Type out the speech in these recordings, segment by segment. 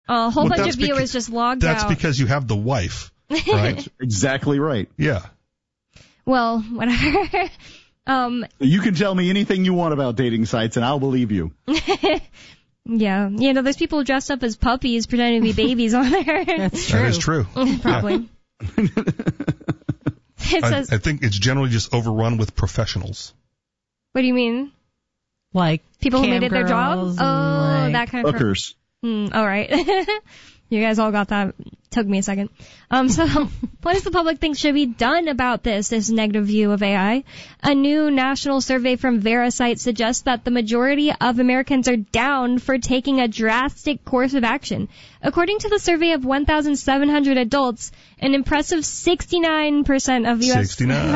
A whole bunch of viewers just logged out. That's because you have the wife, right? Exactly right. Yeah. Well, whatever. You can tell me anything you want about dating sites, and I'll believe you. Yeah. There's people dressed up as puppies pretending to be babies on there. That's true. That is true. Probably. It says, I think it's generally just overrun with professionals. What do you mean? Like people who made it their job? Oh, that kind of hookers. All right. You guys all got that. Took me a second. So what does the public think should be done about this negative view of AI? A new national survey from Verasite suggests that the majority of Americans are down for taking a drastic course of action. According to the survey of 1,700 adults, an impressive 69% of U.S.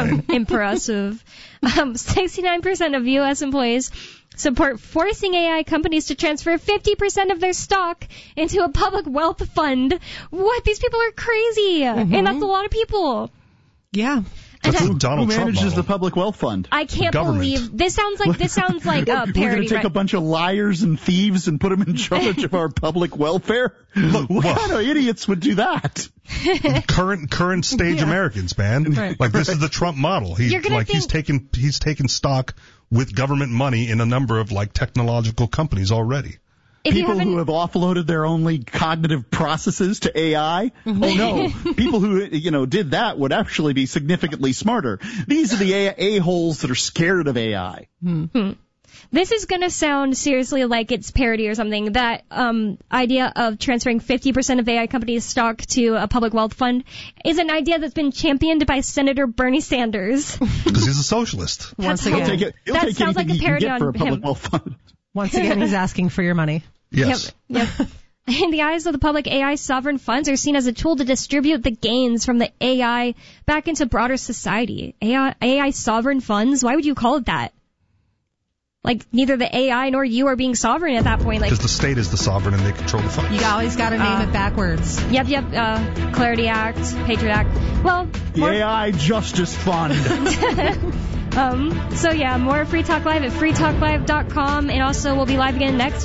69% of U.S. employees support forcing AI companies to transfer 50% of their stock into a public wealth fund. What? These people are crazy. And that's a lot of people. Yeah. That's the Donald Who Trump manages model. the public wealth fund? I can't believe this sounds like a parody. We're going to take a bunch of liars and thieves and put them in charge of our public welfare? Look, what kind of idiots would do that? Current stage Americans, man. Right. Like this is the Trump model. He's taken stock with government money in a number of like technological companies already. People who have offloaded their only cognitive processes to AI? Oh no. People who, did that would actually be significantly smarter. These are the a-holes that are scared of AI. This is going to sound seriously like it's parody or something. That idea of transferring 50% of AI companies' stock to a public wealth fund is an idea that's been championed by Senator Bernie Sanders. Because he's a socialist. Once again, that sounds like a parody on for a public him. wealth fund. Once again, he's asking for your money. Yes. Yep. In the eyes of the public, AI sovereign funds are seen as a tool to distribute the gains from the AI back into broader society. AI sovereign funds? Why would you call it that? Like, neither the AI nor you are being sovereign at that point. Because the state is the sovereign and they control the funds. You always got to name it backwards. Yep. Clarity Act, Patriot Act. Well, The AI Justice Fund. So yeah, more Free Talk Live at freetalklive.com, and also we'll be live again next